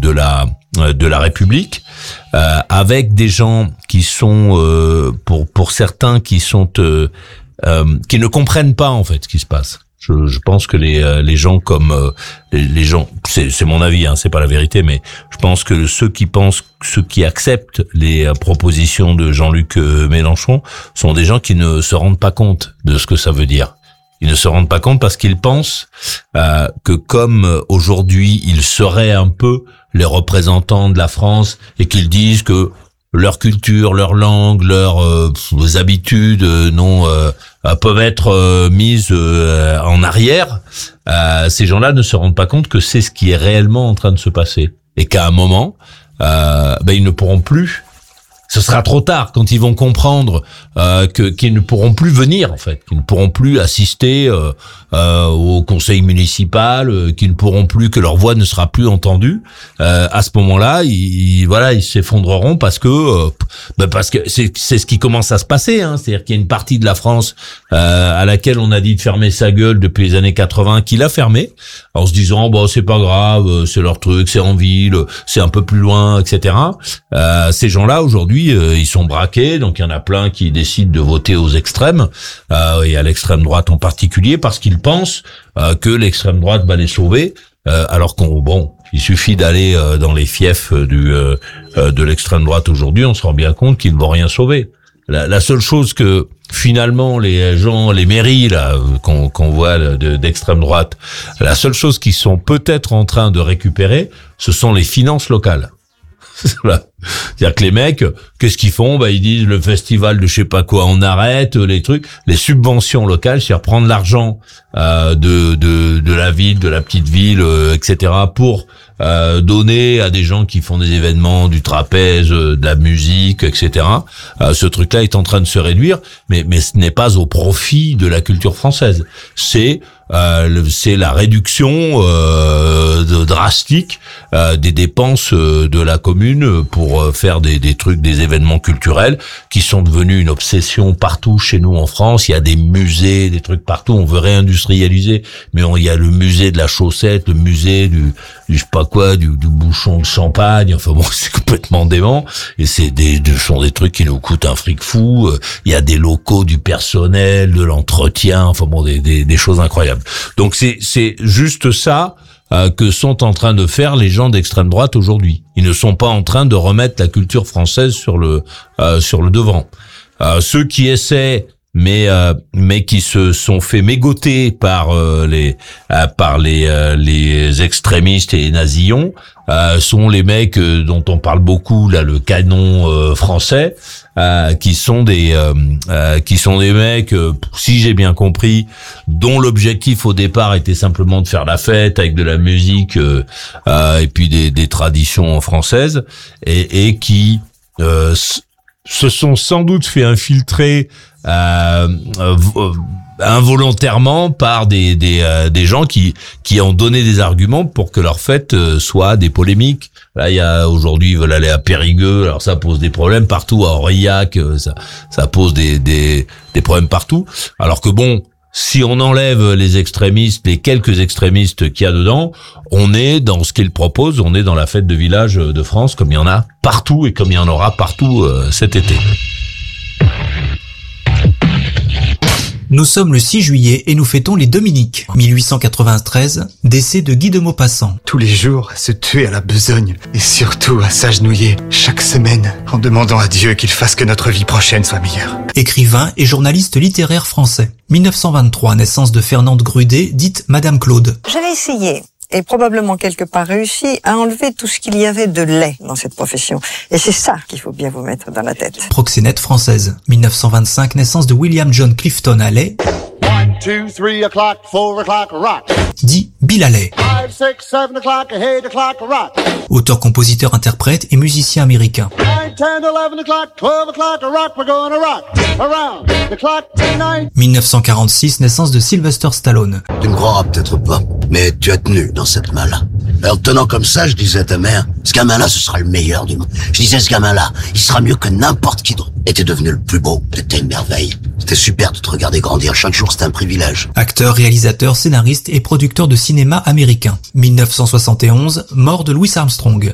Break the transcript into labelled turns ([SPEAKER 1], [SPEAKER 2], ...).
[SPEAKER 1] de la République, avec des gens qui sont pour certains qui ne comprennent pas en fait ce qui se passe. Je pense que les gens comme les gens, c'est mon avis, c'est pas la vérité, mais je pense que ceux qui acceptent les propositions de Jean-Luc Mélenchon sont des gens qui ne se rendent pas compte de ce que ça veut dire. Ils ne se rendent pas compte parce qu'ils pensent que comme aujourd'hui ils seraient un peu les représentants de la France et qu'ils disent que leur culture, leur langue, leurs habitudes peuvent être mises en arrière, ces gens-là ne se rendent pas compte que c'est ce qui est réellement en train de se passer et qu'à un moment, ils ne pourront plus. Ce sera trop tard quand ils vont comprendre qu'ils ne pourront plus venir en fait, qu'ils ne pourront plus assister au conseil municipal, qu'ils ne pourront plus, que leur voix ne sera plus entendue. À ce moment-là, ils s'effondreront parce que c'est ce qui commence à se passer. C'est-à-dire qu'il y a une partie de la France à laquelle on a dit de fermer sa gueule depuis les années 80, qui l'a fermée en se disant c'est pas grave, c'est leur truc, c'est en ville, c'est un peu plus loin, etc. Ces gens-là aujourd'hui ils sont braqués, donc il y en a plein qui décident de voter aux extrêmes, et à l'extrême droite en particulier, parce qu'ils pensent que l'extrême droite va les sauver, alors il suffit d'aller dans les fiefs de l'extrême droite aujourd'hui, on se rend bien compte qu'ils ne vont rien sauver. La seule chose que finalement les gens, les mairies là qu'on voit d'extrême droite, la seule chose qu'ils sont peut-être en train de récupérer, ce sont les finances locales. Voilà. C'est-à-dire que les mecs, qu'est-ce qu'ils font? Ils disent le festival de je sais pas quoi, on arrête, les trucs, les subventions locales, c'est-à-dire prendre l'argent de la ville, de la petite ville, etc. pour donner à des gens qui font des événements, du trapèze, de la musique, etc. Ce truc-là est en train de se réduire, mais ce n'est pas au profit de la culture française. C'est la réduction drastique des dépenses de la commune pour faire des trucs, des événements culturels qui sont devenus une obsession partout chez nous en France. Il y a des musées, des trucs partout. On veut réindustrialiser, mais il y a le musée de la chaussette, le musée du je sais pas quoi, du bouchon de champagne. Enfin c'est complètement dément. Et ce sont des trucs qui nous coûtent un fric fou. Il y a des locaux, du personnel, de l'entretien. Des choses incroyables. Donc c'est juste ça que sont en train de faire les gens d'extrême droite aujourd'hui. Ils ne sont pas en train de remettre la culture française sur le devant. Ceux qui essaient, mais qui se sont fait mégoter par les extrémistes et les nazillons, sont les mecs dont on parle beaucoup là, le canon français, qui sont des mecs, si j'ai bien compris, dont l'objectif au départ était simplement de faire la fête avec de la musique et puis des traditions françaises, et qui se sont sans doute fait infiltrer involontairement par des gens qui ont donné des arguments pour que leur fête soit des polémiques. Là, aujourd'hui, ils veulent aller à Périgueux, alors ça pose des problèmes partout, à Aurillac, ça pose des problèmes partout. Alors que si on enlève les extrémistes, les quelques extrémistes qu'il y a dedans, on est dans ce qu'ils proposent, on est dans la fête de village de France, comme il y en a partout et comme il y en aura partout cet été.
[SPEAKER 2] Nous sommes le 6 juillet et nous fêtons les Dominiques. 1893, décès de Guy de Maupassant.
[SPEAKER 3] Tous les jours, à se tuer à la besogne et surtout à s'agenouiller chaque semaine en demandant à Dieu qu'il fasse que notre vie prochaine soit meilleure.
[SPEAKER 2] Écrivain et journaliste littéraire français. 1923, naissance de Fernande Grudet, dite Madame Claude.
[SPEAKER 4] J'avais essayé, et probablement quelque part réussi, à enlever tout ce qu'il y avait de laid dans cette profession. Et c'est ça qu'il faut bien vous mettre dans la tête.
[SPEAKER 2] Proxénète française. 1925, naissance de William John Clifton Halley.
[SPEAKER 5] 1, 2, 3 o'clock, 4 o'clock, rock.
[SPEAKER 2] Dit Bill Haley.
[SPEAKER 5] 5, 6, 7 o'clock, 8 o'clock, rock.
[SPEAKER 2] Auteur, compositeur, interprète et musicien américain.
[SPEAKER 5] 9, 10, 11 o'clock, 12 o'clock, rock, we're gonna rock around the clock tonight.
[SPEAKER 2] 1946, naissance de Sylvester Stallone.
[SPEAKER 6] Tu ne croiras peut-être pas, mais tu as tenu dans cette main-là. Alors, tenant comme ça, je disais à ta mère, ce gamin-là, ce sera le meilleur du monde. Je disais, ce gamin-là, il sera mieux que n'importe qui d'autre. Et t'es devenu le plus beau. T'étais une merveille. C'était super de te regarder grandir. Chaque jour, c'était un privilège.
[SPEAKER 2] Acteur, réalisateur, scénariste et producteur de cinéma américain. 1971, mort de Louis Armstrong.